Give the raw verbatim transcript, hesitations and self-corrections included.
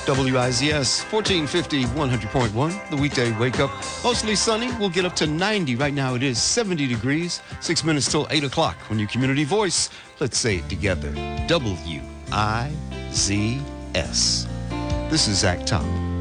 W I Z S, fourteen fifty, one hundred point one. The weekday wake up. Mostly sunny. We'll get up to ninety. Right now it is seventy degrees. Six minutes till eight o'clock. On your community voice, let's say it together. W I Z S. This is Zach Top.